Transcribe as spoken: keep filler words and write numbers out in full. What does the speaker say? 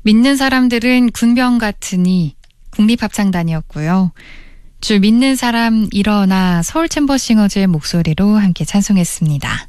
믿는 사람들은 군병 같으니 국립합창단이었고요. 주 믿는 사람 일어나 서울챔버싱어즈의 목소리로 함께 찬송했습니다.